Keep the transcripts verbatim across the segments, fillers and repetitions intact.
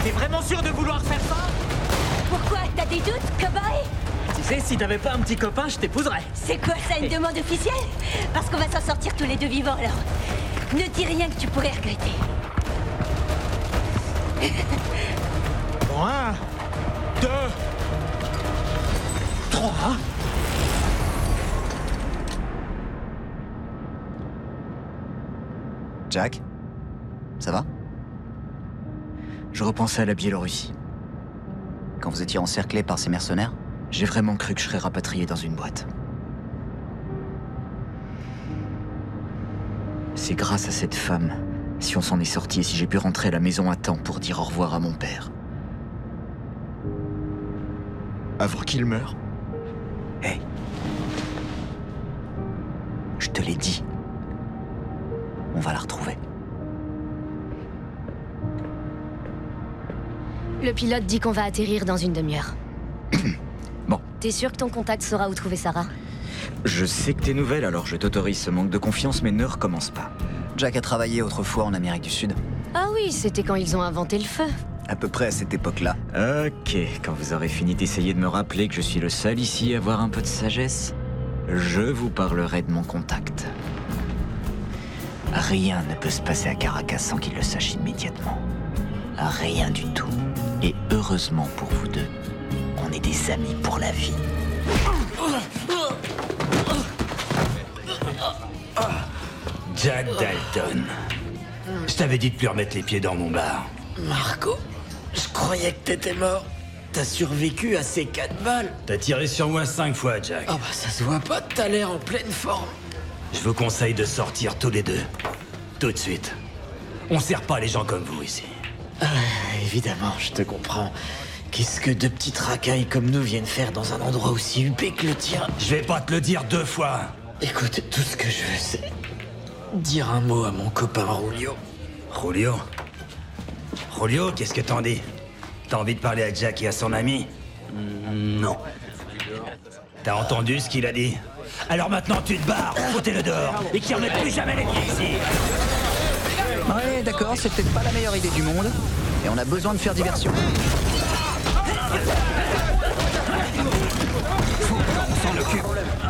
T'es vraiment sûr de vouloir faire ça? Pourquoi? T'as des doutes, cowboy? Tu sais, si t'avais pas un petit copain, je t'épouserais. C'est quoi ça, une demande officielle? Parce qu'on va s'en sortir tous les deux vivants, alors. Ne dis rien que tu pourrais regretter. Bon, un, deux, trois... Jack? Ça va? Je repensais à la Biélorussie. Quand vous étiez encerclé par ces mercenaires? J'ai vraiment cru que je serais rapatrié dans une boîte. C'est grâce à cette femme si on s'en est sorti et si j'ai pu rentrer à la maison à temps pour dire au revoir à mon père. Avant qu'il meure. Hé. Hey. Je te l'ai dit. On va la retrouver. Le pilote dit qu'on va atterrir dans une demi-heure. Bon. T'es sûr que ton contact saura où trouver Sarah? Je sais que t'es nouvelle, alors je t'autorise ce manque de confiance, mais ne recommence pas. Jack a travaillé autrefois en Amérique du Sud. Ah oui, c'était quand ils ont inventé le feu. À peu près à cette époque-là. Ok, quand vous aurez fini d'essayer de me rappeler que je suis le seul ici à avoir un peu de sagesse, je vous parlerai de mon contact. Rien ne peut se passer à Caracas sans qu'il le sache immédiatement. Rien du tout. Et heureusement pour vous deux, on est des amis pour la vie. Jack Dalton. Je t'avais dit de plus remettre les pieds dans mon bar. Marco, je croyais que t'étais mort. T'as survécu à ces quatre balles. T'as tiré sur moi cinq fois, Jack. Oh bah ça se voit pas, t'as l'air en pleine forme. Je vous conseille de sortir tous les deux. Tout de suite. On sert pas les gens comme vous ici. Euh, évidemment, je te comprends. Qu'est-ce que deux petites racailles comme nous viennent faire dans un endroit aussi huppé que le tien? Je vais pas te le dire deux fois. Écoute, tout ce que je veux, c'est dire un mot à mon copain Julio. Julio? Julio, qu'est-ce que t'en dis? T'as envie de parler à Jack et à son ami? Non. T'as entendu ce qu'il a dit? Alors maintenant tu te barres, foutez-le dehors, et qu'il remette plus jamais les pieds ici. Ouais, d'accord, c'est peut-être pas la meilleure idée du monde. Et on a besoin de faire diversion. Faut qu'on s'en occupe.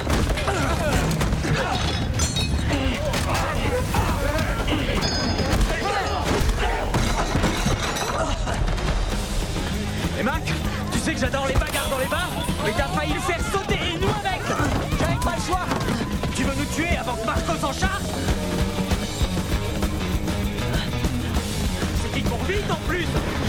Et Mac, tu sais que j'adore les bagarres dans les bars, mais t'as failli le faire sauter et nous avec. J'avais pas le choix. Tu veux nous tuer avant que Marco s'en charge? C'est qu'il court vite en plus.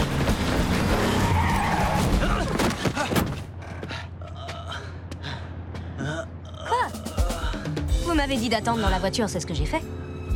Vous m'avez dit d'attendre dans la voiture, c'est ce que j'ai fait.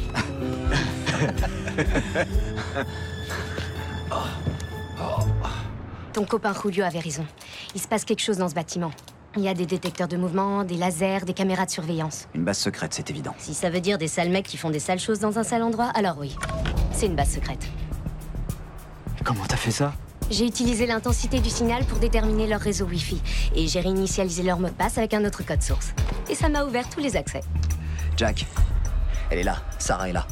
Ton copain Julio avait raison. Il se passe quelque chose dans ce bâtiment. Il y a des détecteurs de mouvement, des lasers, des caméras de surveillance. Une base secrète, c'est évident. Si ça veut dire des sales mecs qui font des sales choses dans un sale endroit, alors oui. C'est une base secrète. Comment t'as fait ça? J'ai utilisé l'intensité du signal pour déterminer leur réseau Wi-Fi. Et j'ai réinitialisé leur mot de passe avec un autre code source. Et ça m'a ouvert tous les accès. Jack, elle est là. Sarah est là.